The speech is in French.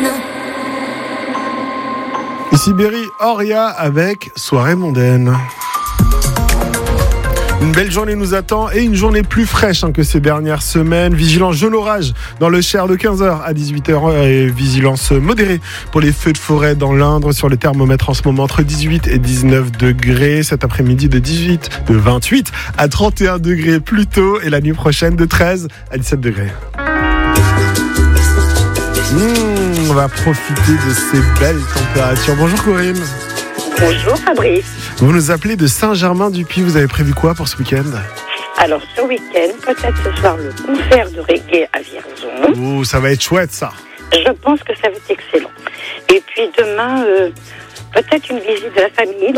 Ici Berry Oria avec Soirée mondaine. Une belle journée nous attend et une journée plus fraîche que ces dernières semaines. Vigilance jaune orage dans le Cher de 15h à 18h et vigilance modérée pour les feux de forêt dans l'Indre sur le thermomètre en ce moment entre 18 et 19 degrés. Cet après-midi de 28 à 31 degrés plus tôt et la nuit prochaine de 13 à 17 degrés. On va profiter de ces belles températures. Bonjour Corinne. Bonjour Fabrice. Vous nous appelez de Saint-Germain-du-Puy. Vous avez prévu quoi pour ce week-end ? Alors ce week-end, peut-être ce soir le concert de reggae à Vierzon. Oh, ça va être chouette ça. Je pense que ça va être excellent. Et puis demain, peut-être une visite de la famille.